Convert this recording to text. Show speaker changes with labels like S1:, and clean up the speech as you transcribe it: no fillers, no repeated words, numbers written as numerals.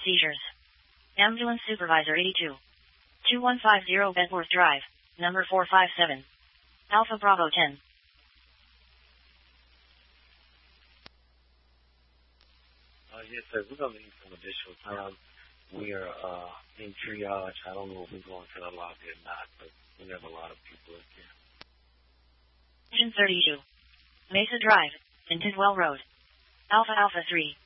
S1: Seizures. Ambulance Supervisor 82. 2150 Bedworth Drive, number 457. Alpha Bravo 10.
S2: Yes, sir. We're going to need some additional time. We are in triage. I don't know if we're going to the lobby or not, but we have a lot of people in here.
S1: Engine 32. Mesa Drive, in Tidwell Road. Alpha Alpha 3.